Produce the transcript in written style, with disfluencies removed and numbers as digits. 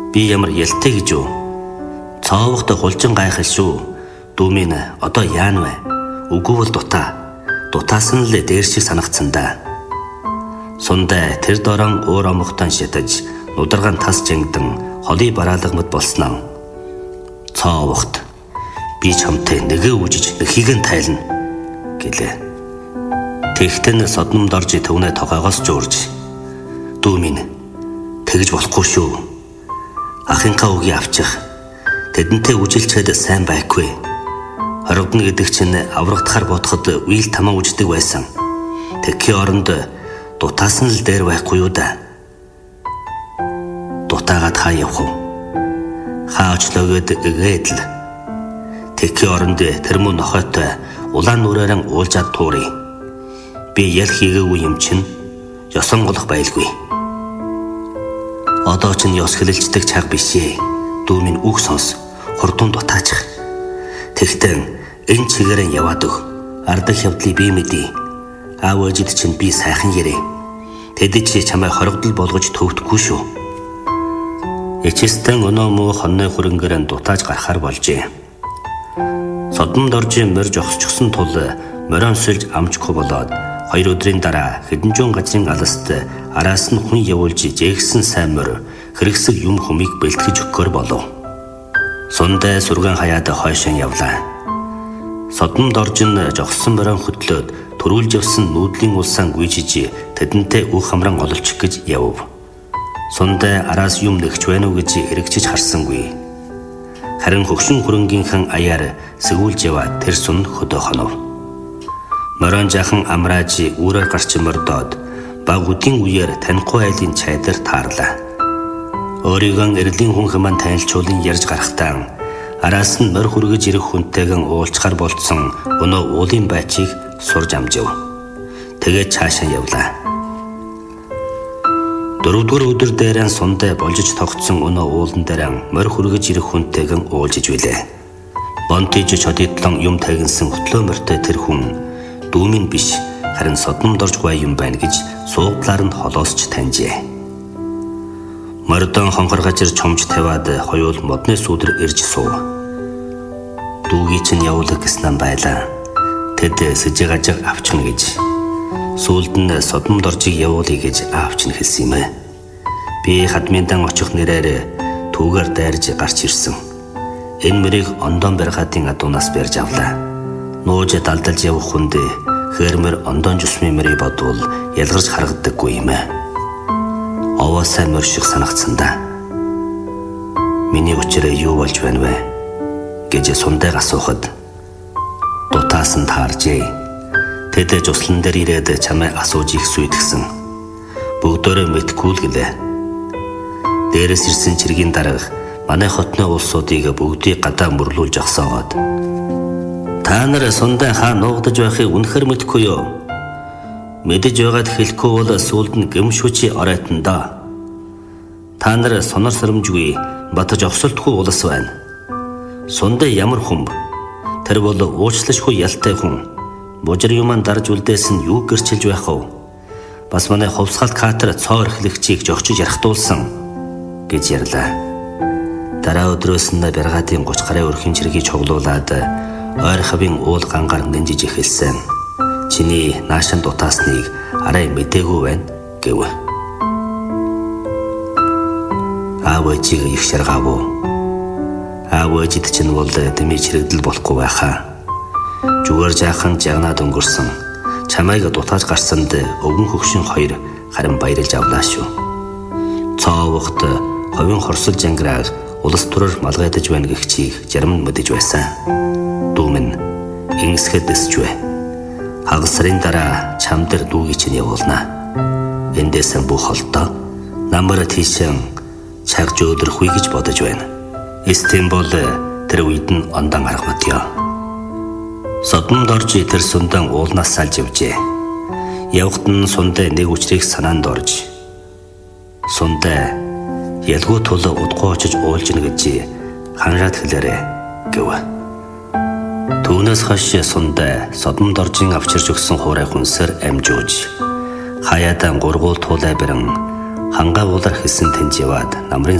Би ямар ялтай гэж юу? Цоовохтой хулжин гайхал шүү. Дүүмийн одоо яан вэ? Үгүй бол дутаа. Дутаасан л дээр шиг санагдсан да. Сундай тэр дорон өөр омхтон шатаж, нударгаан тас жингдэн холыг бараалгамд болсноо. Цоовохт би чамтай нэгэ үжиж нэхийг нь тайлна гэлээ. Тэгтэн содномд орж төвнө тогоогоос жуурж. Дүүмийн тэгж болохгүй шүү. Ахынхаа үгийг авчих. Тэдэнтэй үжилчээд сайн байхгүй. Хоригдно гэдэг чинь аврагдахаар бодоход үйл тамаа үждэг байсан. Тэгхийн оронд дутаасан л дээр байхгүй юу да. Дутаагаад хаа явах вэ? Хаа очлоогод эгээд л. Тэгхийн оронд тэр мөн нохойтой улаан нүрээрэн уулжаад туурыг. Би ял хийгээгүй юм чинь ёсон голох байлгүй. Одоо ч ёс хэлэлцдэг чаг биш ээ. Дүүмийн үг сонс, хурдун дутаачих. Тэгтэн энэ чигээрэн яваад өг. Ардах явдлыг би мэдээ. Аав ээжид чинь би сайхан ярэ. Тэд чи чамайг хоригдол болгож төвтггүй шүү. Эчэстэн өнөө муу хонны хөрөнгөрэн дутааж гарахаар болжээ. Содомд орж морь жогсчихсон тул морион сэлж амжихгүй болоод 2 өдрийн дараа хэдэн зуун газрын аласт араас нь хүн явуулж жээгсэн сайн морь хэрэгсэг юм хүмийг бэлтгэж өгөхөр болов. Сундай сүргэн хаяад хойшоо явлаа. Содомд орж жогссон морион хөдлөөд төрүүлж явсан нүүдлийн улсаан гүйжиж тэдэнтэй үг хамран ололчих гэж явв. Сундай араас юм нэгч байна уу гэж эргэжиж харсангүй. Харин хөгшин хөрөнгийнхэн аяар сэгүүлж яваад тэр сун хөдөө хонов. Морон жахан амрааж үүрээр гарч мордоод баг үдийн үеэр танихгүй айлын чайдар таарлаа. Өөрийгөө эрлийн хүн хэмээн танилцуулан ярьж гарахтаа араас нь морь хүргэж ирэх хүнтэйгэн уулзахаар болцсон өнөө уулын байчийг сурж амжив. Тэгээд цаашаа явлаа. 4-р өдөр дээрэн сундай болжиж тогтсон өнөө уулан дээрэн морь хүргэж ирэх хүнтэйгэн уулзж билээ. Бонтиж чодидлон юм тагинсан хөтлөө морьтой тэр хүн дүүмийн биш харин содомд орж гуй юм байна гэж сууглаар нь холоосч таньжээ. Мордон хонхоргаж чомж тавиад хоёул модны сүудэр ирж суув. Дүүгийн чинь явуулах гэснээр байлаа. Тэд сэжигажиг авчихна гэж. Сүүлд нь содомд оржиг явуулъя гэж аавч нь хэлсэн юм ээ. Би хадминдан очих нэрээр түүгээр дайрж гарч ирсэн. Энэ мөрийг ондон барихатын адуунаас барьж авлаа. Нууж далдалж явах хүнд хээрмэр ондон жусмын мөрийг бодвол ялгарч харагддаггүй юм ээ. Овоо сайн морь шиг санагдсан да. Миний учраа юу болж байна вэ? Гэж сундаг асуухад дутаасан тааржээ. Тэд жуслан дээр ирээд чамайг асууж их сүйдгсэн. Бүгдөө мэдгүй л гэлээ. Дээрээс ирсэн чиргийн дарга манай хотны улсуудыг бүгдийг гадаа мөрлүүлж огсоогоод та нар сундай хаа нуугдаж байхыг үнэхээр мэдгүй юу? Мэдэж байгаад хэлэхгүй бол сүлд нь гэмшүүчи оройтон да. Та нар сонор сэрэмжгүй батж овсолтгүй улс байна. Сундай ямар хүн? Тэр бол уучлашгүй ялтай хүн. Бужир юман дарж үлдээсэн юу гэрчилж байх вэ? Бас манай хувьсгалт катер цоо эрхлэгчийг жогчиж ярахтуулсан гэж ярьлаа. Дараа өдрөөс нь бэргатын 30 гаруй өрхийн чиргийг чоглуулад ойр хавийн уул гангаар нэнжиж эхэлсэн. Чиний наашин дутаасныг арай мэдээгүй байна гэв. Аав ээжийг их шаргаав. Аав ээжид чинь бол дэмий чирэгдэл болохгүй байхаа. Зүгээр жаахан жагнаад өнгөрсөн. Чамайг дутааж гарсанд өвгөн хөгшин хоёр харин баярлж авлаа шүү. Цоовогт ховын хорсол жанграаг улс төрөөр малгайдаж байна гэх чийг зарим нь мэдэж байсан. Дүүмэн ингэсгэд дэсчвэ. Хагас сарын дараа чам дээр дүүгийн чинь явуулнаа. Эндээсэн бүх холдоо намар тийшэн чаг жөөдрөхгүй гэж бодож байна. Стимбол тэр үед нь ондан арга бодё. Содомд орж тэр сундан уулнаас салж явжээ. Явхад нь сундай нэг үчрийг санаанд орж. Сундай ялгүй тул удахгүй очиж уулжна гэж ханраад хэлээрэ гэв. Түүнээс хойш сундай содомд оржин авчирч өгсөн хуурай хүнсээр амжууж хаяадан гургуул туулай барин хангаа уулар хэлсэн тэнж яваад намрын